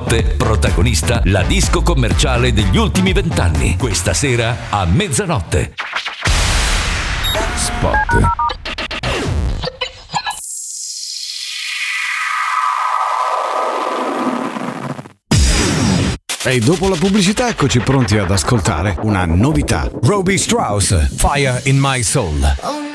Mezzanotte, protagonista la disco commerciale degli ultimi 20 anni. Questa sera a mezzanotte. Spot. E dopo la pubblicità eccoci pronti ad ascoltare una novità. Robbie Strauss, Fire in My Soul.